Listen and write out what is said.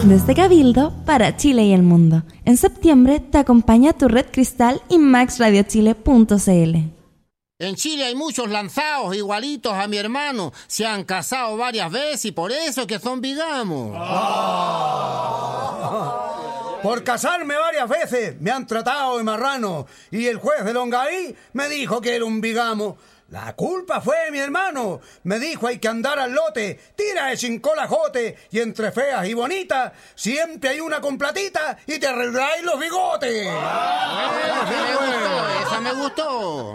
Desde Cabildo para Chile y el mundo. En septiembre te acompaña tu Red Cristal y maxradiochile.cl. En Chile hay muchos lanzados igualitos a mi hermano. Se han casado varias veces y por eso que son bigamos. Por casarme varias veces me han tratado de marrano y el juez de Longaví me dijo que era un bigamo. La culpa fue de mi hermano. Me dijo hay que andar al lote, tira de sin colajote y entre feas y bonitas siempre hay una con platita y te arregláis los bigotes. Esa me gustó.